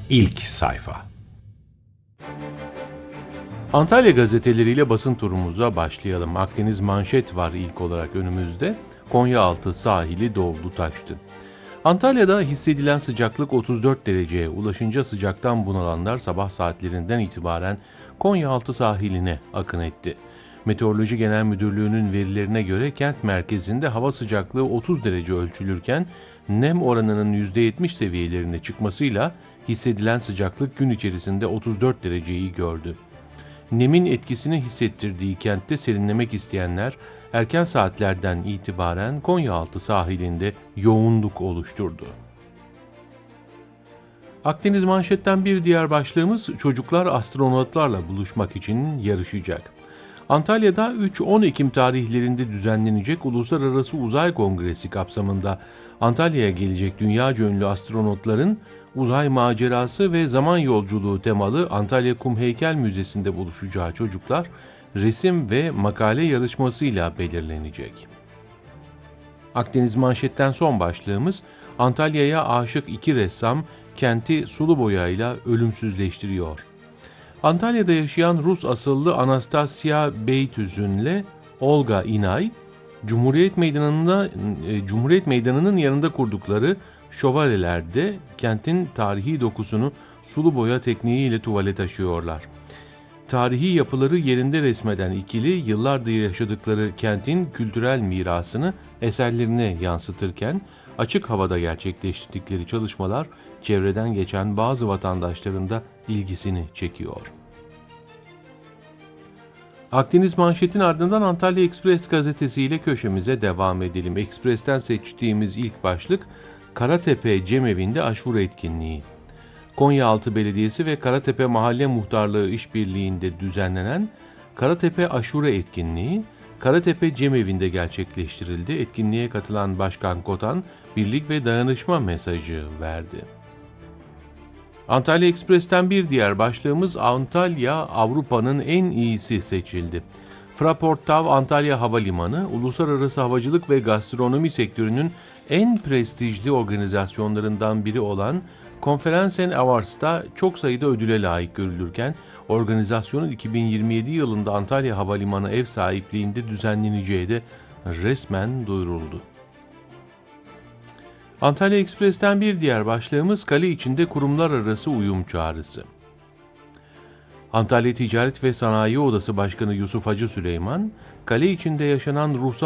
İlk sayfa. Antalya gazeteleriyle basın turumuza başlayalım. Akdeniz manşet var ilk olarak önümüzde. Konyaaltı sahili doldu taştı. Antalya'da hissedilen sıcaklık 34 dereceye ulaşınca sıcaktan bunalanlar sabah saatlerinden itibaren Konyaaltı sahiline akın etti. Meteoroloji Genel Müdürlüğü'nün verilerine göre kent merkezinde hava sıcaklığı 30 derece ölçülürken nem oranının %70 seviyelerine çıkmasıyla hissedilen sıcaklık gün içerisinde 34 dereceyi gördü. Nemin etkisini hissettirdiği kentte serinlemek isteyenler erken saatlerden itibaren Konyaaltı sahilinde yoğunluk oluşturdu. Akdeniz manşetten bir diğer başlığımız çocuklar astronotlarla buluşmak için yarışacak. Antalya'da 3-10 Ekim tarihlerinde düzenlenecek Uluslararası Uzay Kongresi kapsamında Antalya'ya gelecek dünyaca ünlü astronotların uzay macerası ve zaman yolculuğu temalı Antalya Kum Heykel Müzesi'nde buluşacağı çocuklar resim ve makale yarışmasıyla belirlenecek. Akdeniz manşetten son başlığımız Antalya'ya aşık iki ressam kenti sulu boyayla ölümsüzleştiriyor. Antalya'da yaşayan Rus asıllı Anastasia Beytüzün'le Olga İnay, Cumhuriyet Meydanı'nın yanında kurdukları şövalelerde kentin tarihi dokusunu sulu boya tekniğiyle tuvale taşıyorlar. Tarihi yapıları yerinde resmeden ikili yıllardır yaşadıkları kentin kültürel mirasını eserlerine yansıtırken açık havada gerçekleştirdikleri çalışmalar çevreden geçen bazı vatandaşların da ilgisini çekiyor. Akdeniz manşetin ardından Antalya Express gazetesiyle köşemize devam edelim. Express'ten seçtiğimiz ilk başlık Karatepe Cemevi'nde aşure etkinliği. Konyaaltı Belediyesi ve Karatepe Mahalle Muhtarlığı işbirliğinde düzenlenen Karatepe Aşure etkinliği Karatepe Cemevi'nde gerçekleştirildi. Etkinliğe katılan Başkan Kotan, birlik ve dayanışma mesajı verdi. Antalya Express'ten bir diğer başlığımız Antalya Avrupa'nın en iyisi seçildi. Fraport TAV Antalya Havalimanı, uluslararası havacılık ve gastronomi sektörünün en prestijli organizasyonlarından biri olan Conference & Awards'ta çok sayıda ödüle layık görülürken, organizasyonun 2027 yılında Antalya Havalimanı ev sahipliğinde düzenleneceği de resmen duyuruldu. Antalya Express'ten bir diğer başlığımız kale içinde kurumlar arası uyum çağrısı. Antalya Ticaret ve Sanayi Odası Başkanı Yusuf Hacı Süleyman, kale içinde yaşanan ruhsal